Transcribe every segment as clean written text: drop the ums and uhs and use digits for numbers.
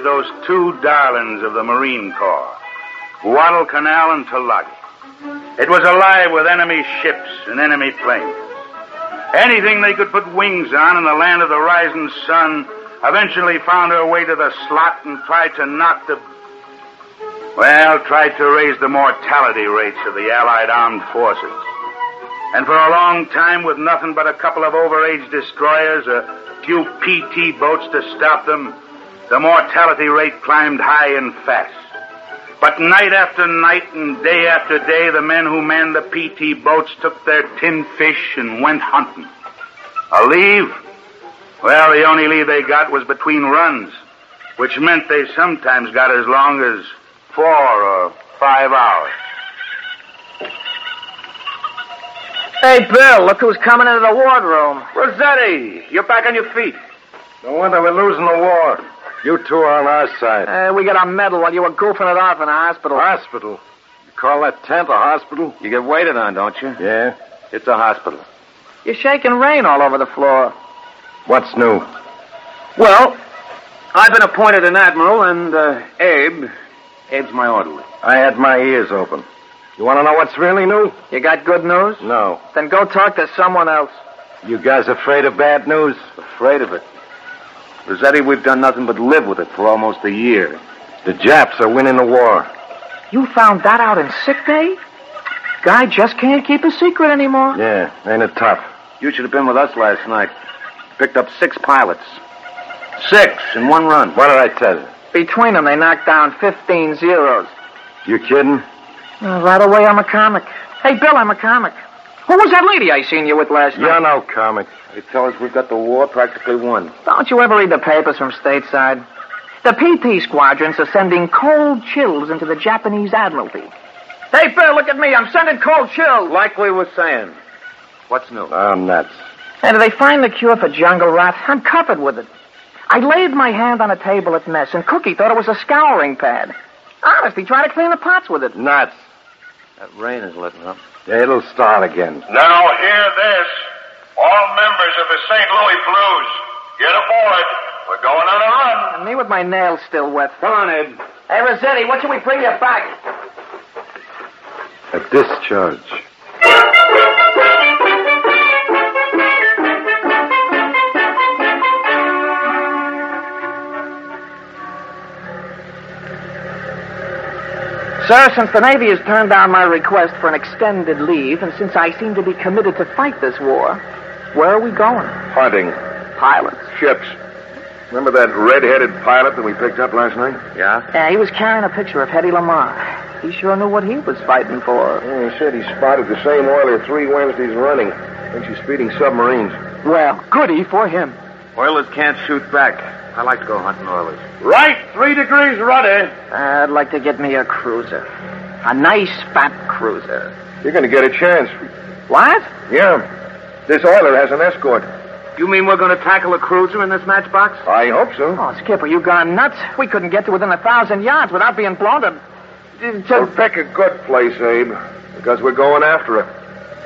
those two darlings of the Marine Corps, Guadalcanal and Tulagi. It was alive with enemy ships and enemy planes. Anything they could put wings on in the land of the rising sun eventually found her way to the slot and tried to raise the mortality rates of the Allied armed forces. And for a long time, with nothing but a couple of overage destroyers, a few PT boats to stop them, the mortality rate climbed high and fast. But night after night and day after day, the men who manned the PT boats took their tinned fish and went hunting. A leave? Well, the only leave they got was between runs, which meant they sometimes got as long as 4 or 5 hours. Hey, Bill, look who's coming into the wardroom. Rossetti, you're back on your feet. No wonder we're losing the war. You two are on our side. We got a medal while you were goofing it off in the hospital. Hospital? You call that tent a hospital? You get waited on, don't you? Yeah. It's a hospital. You're shaking rain all over the floor. What's new? Well, I've been appointed an admiral, and Abe's my orderly. I had my ears open. You want to know what's really new? You got good news? No. Then go talk to someone else. You guys afraid of bad news? Afraid of it. Rossetti, we've done nothing but live with it for almost a year. The Japs are winning the war. You found that out in sick day? Guy just can't keep a secret anymore. Yeah, ain't it tough? You should have been with us last night. Picked up 6 pilots. 6 in one run. What did I tell you? Between them, they knocked down 15 Zeros. You kidding? Right away, I'm a comic. Hey, Bill, I'm a comic. Who was that lady I seen you with last night? You're no comic. They tell us we've got the war practically won. Don't you ever read the papers from stateside? The PT squadrons are sending cold chills into the Japanese Admiralty. Hey, Bill, look at me. I'm sending cold chills. Like we were saying. What's new? Oh, nuts. Hey, did they find the cure for jungle rot? I'm covered with it. I laid my hand on a table at mess, and Cookie thought it was a scouring pad. Honest, he tried to clean the pots with it. Nuts. That rain is letting up. Yeah, it'll start again. Now hear this. All members of the St. Louis Blues, get aboard. We're going on a run. And me with my nails still wet. Come on, Ed. Hey, Rossetti, what should we bring you back? A discharge. Sir, since the Navy has turned down my request for an extended leave, and since I seem to be committed to fight this war, where are we going? Hunting. Pilots. Ships. Remember that red-headed pilot that we picked up last night? Yeah? Yeah, he was carrying a picture of Hedy Lamarr. He sure knew what he was fighting for. Yeah, he said he spotted the same oiler 3 Wednesdays running. I think she's speeding submarines. Well, goody for him. Oilers can't shoot back. I like to go hunting oilers. Right, 3 degrees rudder. I'd like to get me a cruiser. A nice, fat cruiser. You're going to get a chance. What? Yeah. This oiler has an escort. You mean we're going to tackle a cruiser in this matchbox? I hope so. Oh, Skipper, you gone nuts? We couldn't get to within 1,000 yards without being blown to... Well, pick a good place, Abe, because we're going after her.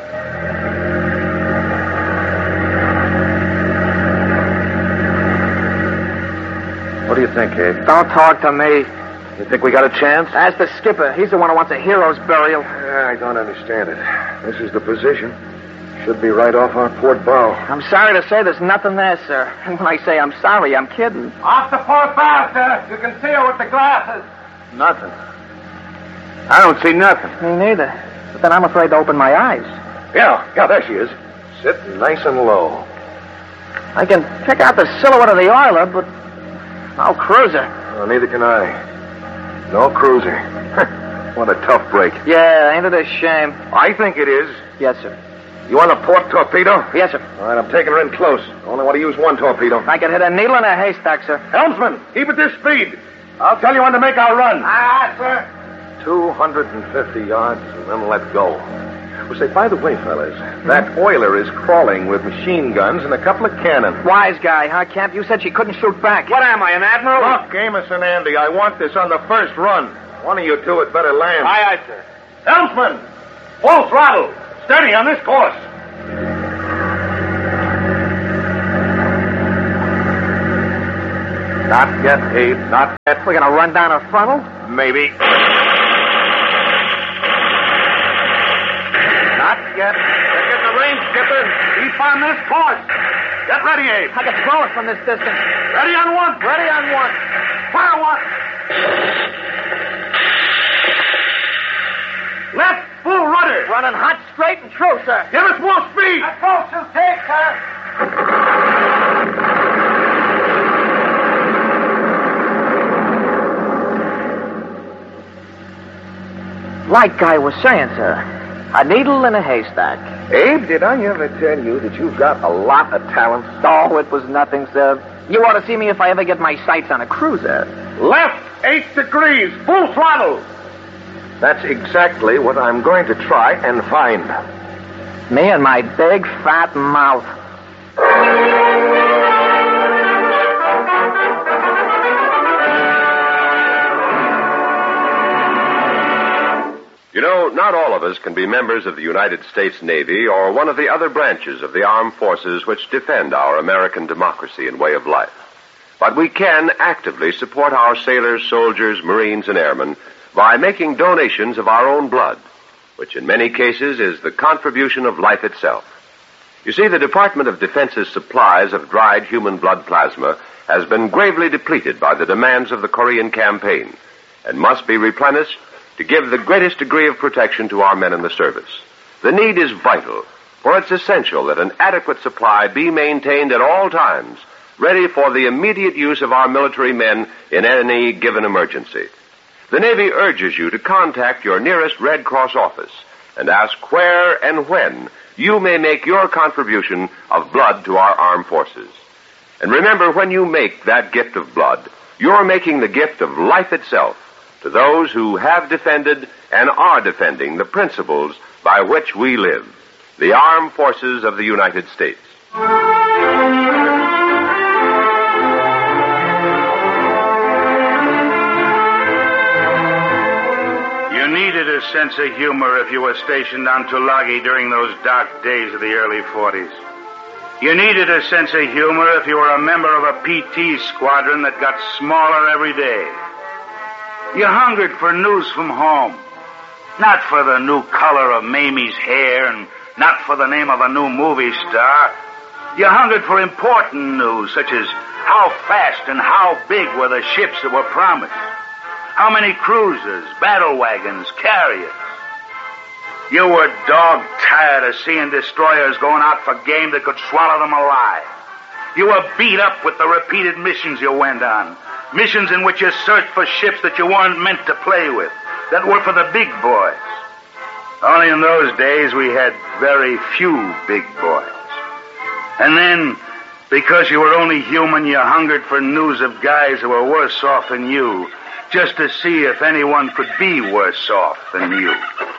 What do you think, Abe? Don't talk to me. You think we got a chance? Ask the skipper. He's the one who wants a hero's burial. I don't understand it. This is the position. Should be right off our port bow. I'm sorry to say there's nothing there, sir. And when I say I'm sorry, I'm kidding. Off the port bow, sir. You can see her with the glasses. Nothing. I don't see nothing. Me neither. But then I'm afraid to open my eyes. Yeah, there she is. Sitting nice and low. I can pick out the silhouette of the oiler, but no cruiser. Well, neither can I. No cruiser. What a tough break. Yeah, ain't it a shame? I think it is. Yes, sir. You want a port torpedo? Yes, sir. All right, I'm taking her in close. Only want to use 1 torpedo. I could hit a needle in a haystack, sir. Helmsman, keep at this speed. I'll tell you when to make our run. Aye, sir. 250 yards and then let go. Well, say, by the way, fellas, that oiler is crawling with machine guns and a couple of cannon. Wise guy, huh, Camp? You said she couldn't shoot back. What am I, an admiral? Look, Amos and Andy, I want this on the first run. One of you two had better land. Aye, aye, sir. Helmsman, full throttle. Steady on this course. Not yet, Abe. Not yet. We're gonna run down a funnel? Maybe. Not yet. Get in the range, Skipper. Keep on this course. Get ready, Abe. I can throw it from this distance. Ready on one. Ready on one. Fire one. Left full rudder. Running hot, straight, and true, sir. Give us more speed. That's all she'll take, sir. Like I was saying, sir, a needle in a haystack. Abe, did I ever tell you that you've got a lot of talent? Oh, it was nothing, sir. You ought to see me if I ever get my sights on a cruiser. Left 8 degrees. Full throttle. That's exactly what I'm going to try and find. Me and my big, fat mouth. You know, not all of us can be members of the United States Navy or one of the other branches of the armed forces which defend our American democracy and way of life. But we can actively support our sailors, soldiers, Marines, and airmen by making donations of our own blood, which in many cases is the contribution of life itself. You see, the Department of Defense's supplies of dried human blood plasma has been gravely depleted by the demands of the Korean campaign and must be replenished to give the greatest degree of protection to our men in the service. The need is vital, for it's essential that an adequate supply be maintained at all times, ready for the immediate use of our military men in any given emergency. The Navy urges you to contact your nearest Red Cross office and ask where and when you may make your contribution of blood to our armed forces. And remember, when you make that gift of blood, you're making the gift of life itself to those who have defended and are defending the principles by which we live, the armed forces of the United States. You needed a sense of humor if you were stationed on Tulagi during those dark days of the early 40s. You needed a sense of humor if you were a member of a PT squadron that got smaller every day. You hungered for news from home. Not for the new color of Mamie's hair and not for the name of a new movie star. You hungered for important news, such as how fast and how big were the ships that were promised. How many cruisers, battle wagons, carriers. You were dog-tired of seeing destroyers going out for game that could swallow them alive. You were beat up with the repeated missions you went on. Missions in which you searched for ships that you weren't meant to play with, that were for the big boys. Only in those days we had very few big boys. And then, because you were only human, you hungered for news of guys who were worse off than you, just to see if anyone could be worse off than you.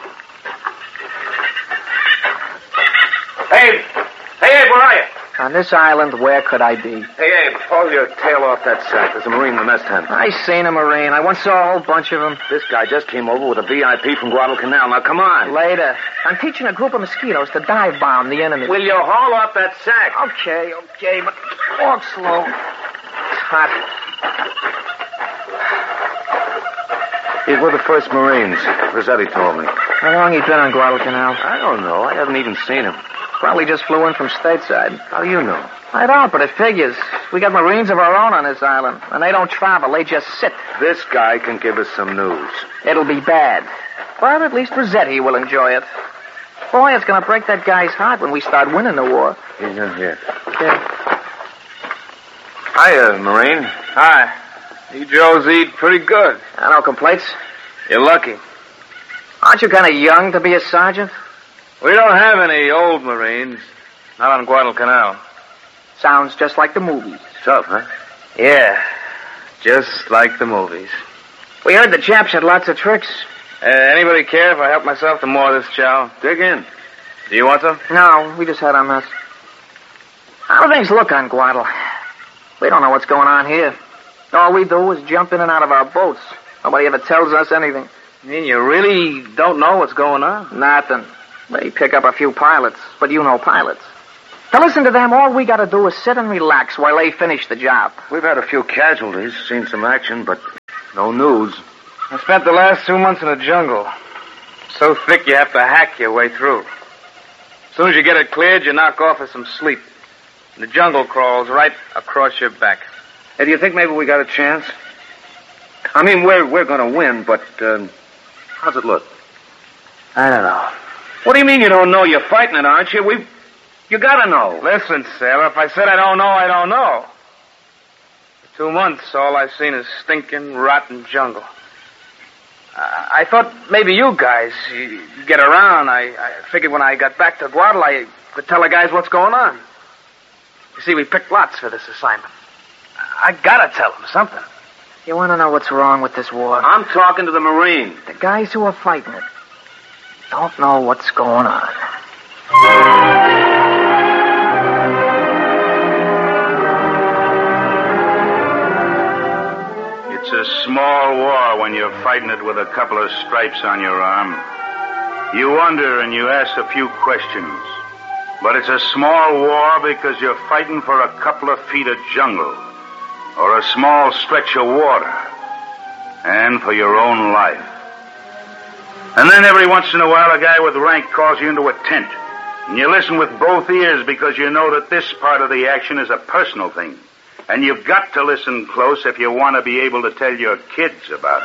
Abe! Hey, Abe, where are you? On this island, where could I be? Hey, Abe, pull your tail off that sack. There's a Marine in the mess tent. I seen a Marine. I once saw a whole bunch of them. This guy just came over with a VIP from Guadalcanal. Now, come on. Later. I'm teaching a group of mosquitoes to dive bomb the enemy. Will you haul off that sack? Okay, but walk slow. It's hot. These were the first Marines. Rossetti told me. How long you been on Guadalcanal? I don't know. I haven't even seen him. Probably just flew in from stateside. How do you know? I don't, but it figures. We got Marines of our own on this island, and they don't travel. They just sit. This guy can give us some news. It'll be bad. But at least Rossetti will enjoy it. Boy, it's going to break that guy's heart when we start winning the war. He's in here. Yeah. Hiya, Marine. Hi. You Joes eat pretty good. No complaints. You're lucky. Aren't you kind of young to be a sergeant? We don't have any old Marines. Not on Guadalcanal. Sounds just like the movies. Tough, huh? Yeah, just like the movies. We heard the Japs had lots of tricks. Anybody care if I help myself to more of this chow? Dig in. Do you want some? No, we just had our mess. How do things look on Guadal? We don't know what's going on here. All we do is jump in and out of our boats. Nobody ever tells us anything. You mean you really don't know what's going on? Nothing. They pick up a few pilots, but you know pilots. To listen to them, all we got to do is sit and relax while they finish the job. We've had a few casualties, seen some action, but no news. I spent the last 2 months in the jungle. So thick you have to hack your way through. As soon as you get it cleared, you knock off for some sleep. And the jungle crawls right across your back. Hey, do you think maybe we got a chance? I mean, we're going to win, but how's it look? I don't know. What do you mean you don't know? You're fighting it, aren't you? You got to know. Listen, Sailor, if I said I don't know, I don't know. For 2 months, all I've seen is stinking, rotten jungle. I thought maybe you guys, you get around. I figured when I got back to Guadal, I could tell the guys what's going on. You see, we picked lots for this assignment. I gotta tell them something. You want to know what's wrong with this war? I'm talking to the Marine. The guys who are fighting it don't know what's going on. It's a small war when you're fighting it with a couple of stripes on your arm. You wonder and you ask a few questions. But it's a small war because you're fighting for a couple of feet of jungle or a small stretch of water and for your own life. And then every once in a while a guy with rank calls you into a tent. And you listen with both ears because you know that this part of the action is a personal thing. And you've got to listen close if you want to be able to tell your kids about it.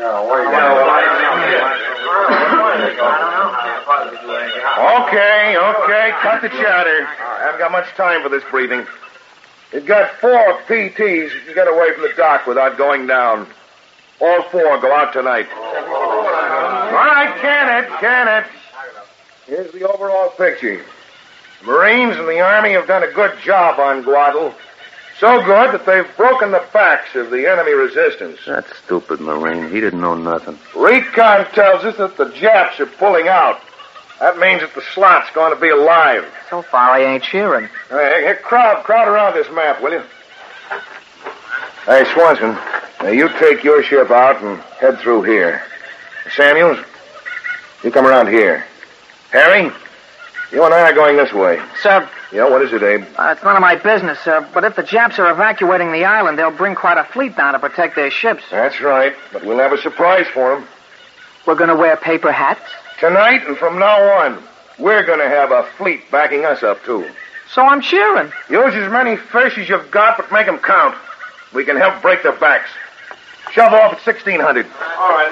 Okay, cut the chatter. I haven't got much time for this briefing. You've got 4 PTs you can get away from the dock without going down. All 4 go out tonight. All right, can it. Here's the overall picture. The Marines and the Army have done a good job on Guadal. So good that they've broken the backs of the enemy resistance. That stupid Marine. He didn't know nothing. Recon tells us that the Japs are pulling out. That means that the slot's going to be alive. So far, I ain't cheering. Hey, crowd around this map, will you? Hey, Swanson, now you take your ship out and head through here. Samuels, you come around here. Harry, you and I are going this way. Sir. Yeah, what is it, Abe? It's none of my business, sir. But if the Japs are evacuating the island, they'll bring quite a fleet down to protect their ships. That's right, but we'll have a surprise for them. We're going to wear paper hats? Tonight and from now on, we're going to have a fleet backing us up, too. So I'm cheering. Use as many fish as you've got, but make them count. We can help break their backs. Shove off at 1600. All right,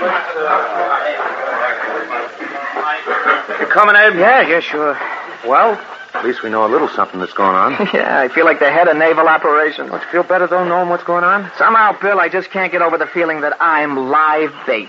let's... You coming, Abe? Yeah, sure. Well, at least we know a little something that's going on. Yeah, I feel like the head of naval operations. Don't you feel better, though, knowing what's going on? Somehow, Bill, I just can't get over the feeling that I'm live bait.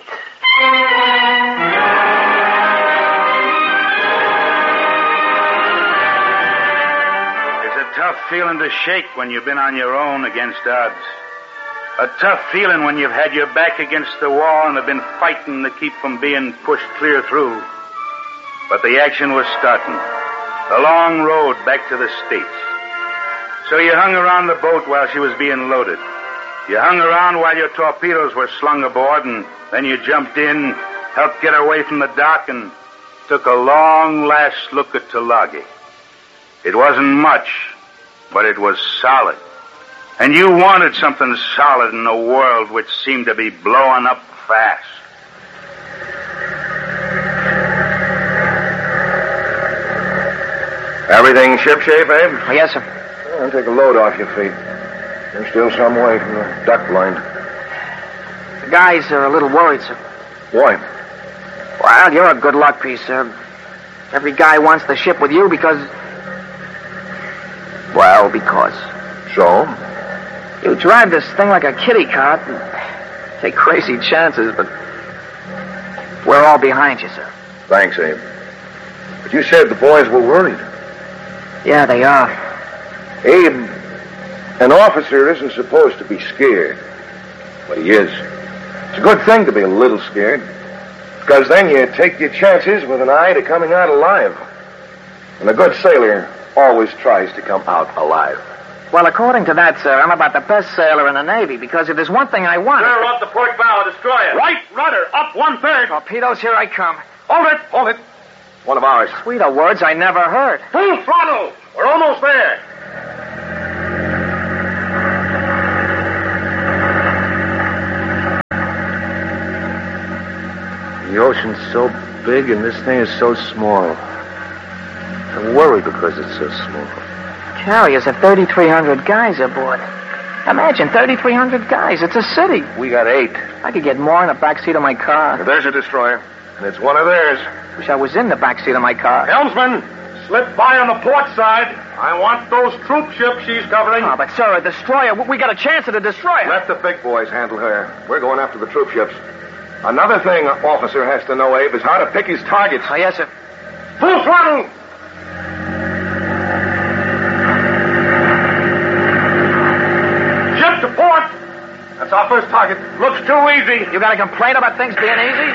It's a tough feeling to shake when you've been on your own against odds. A tough feeling when you've had your back against the wall and have been fighting to keep from being pushed clear through. But the action was starting. The long road back to the States. So you hung around the boat while she was being loaded. You hung around while your torpedoes were slung aboard, and then you jumped in, helped get away from the dock, and took a long last look at Tulagi. It wasn't much, but it was solid. And you wanted something solid in a world which seemed to be blowing up fast. Everything shipshape, Abe? Yes, sir. Well, take a load off your feet. You're still some way from the duck blind. The guys are a little worried, sir. Why? Well, you're a good luck piece, sir. Every guy wants the ship with you because... Well, because... So? You drive this thing like a kitty cart and take crazy chances, but we're all behind you, sir. Thanks, Abe. But you said the boys were worried. Yeah, they are. Abe, an officer isn't supposed to be scared. But he is. It's a good thing to be a little scared. Because then you take your chances with an eye to coming out alive. And a good sailor always tries to come out alive. Well, according to that, sir, I'm about the best sailor in the Navy, because if there's one thing I want... Sir, off the port bow, destroyer. Right rudder, up 1/3. Torpedoes, here I come. Hold it. One of ours. Sweeter words I never heard. Full throttle. We're almost there. The ocean's so big and this thing is so small. I worry because it's so small. Carriers have 3,300 guys aboard. Imagine 3,300 guys. It's a city. We got 8. I could get more in the backseat of my car. There's a destroyer, and it's one of theirs. Wish I was in the backseat of my car. Helmsman, slip by on the port side. I want those troop ships she's covering. Oh, but, sir, a destroyer. We got a chance at a destroyer. Let the big boys handle her. We're going after the troop ships. Another thing an officer has to know, Abe, is how to pick his targets. Oh, yes, sir. Full throttle. Ship to port. That's our first target. Looks too easy. You got a complaint about things being easy?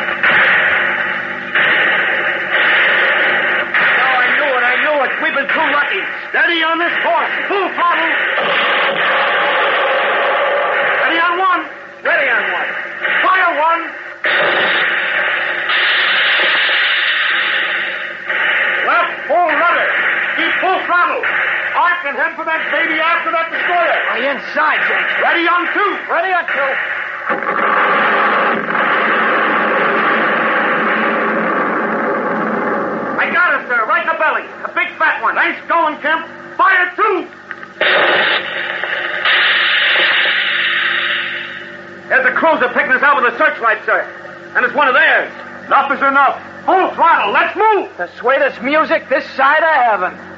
I knew it. We've been too lucky. Steady on this course. Full throttle. Ready on one. Ready on one. Fire one. Left full rudder. Keep full throttle. Arc and head for that baby after that destroyer. On the inside, Jake. Ready on two. Ready on two. I got it, sir. Right in the belly. A big fat one. Nice going, Kemp. Fire two. There's a cruiser picking us out with a searchlight, sir. And it's one of theirs. Enough is enough. Full throttle. Let's move. The sweetest music this side of heaven.